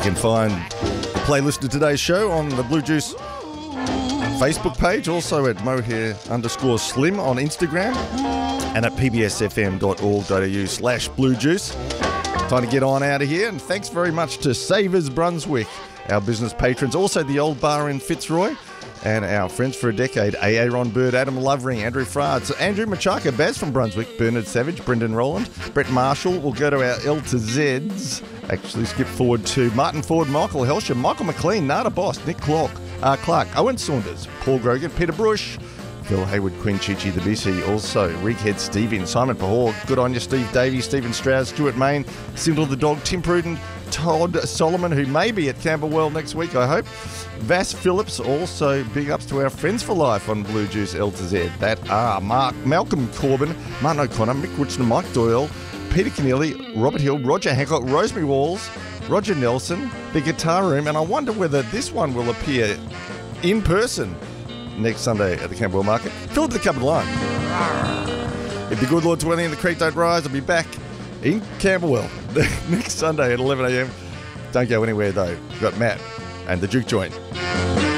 can find the playlist of today's show on the Blue Juice Facebook page, also at mohair_slim on Instagram, and at pbsfm.org.au/bluejuice. Time to get on out of here, and thanks very much to Savers Brunswick, our business patrons, also the Old Bar in Fitzroy, and our friends for a decade, Aaron Bird, Adam Lovering, Andrew Frard, Andrew Machaka, Baz from Brunswick, Bernard Savage, Brendan Rowland, Brett Marshall. We'll go to our L to Zs. Actually, skip forward to Martin Ford, Michael Helsher, Michael McLean, Nada Boss, Nick Clark, Owen Saunders, Paul Grogan, Peter Brush, Phil Hayward, Queen Chichi, the BC, also Righead Stephen, Simon Pahor, good on you, Steve Davies, Stephen Strauss, Stuart Main, Sindel the Dog, Tim Pruden, Todd Solomon, who may be at Camberwell next week, I hope. Vass Phillips, also big ups to our friends for life on Blue Juice L to Z. That are Malcolm Corbin, Martin O'Connor, Mick Richardson, Mike Doyle, Peter Keneally, Robert Hill, Roger Hancock, Rosemary Walls, Roger Nelson, The Guitar Room, and I wonder whether this one will appear in person next Sunday at the Camberwell Market. Philip the Cupboard Line. If the good Lord's willing and the creek don't rise, I'll be back in Camberwell next Sunday at 11 a.m. Don't go anywhere though. You've got Matt and the Juke Joint.